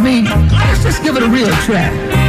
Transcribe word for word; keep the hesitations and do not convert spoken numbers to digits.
mean, let's just give it a real try.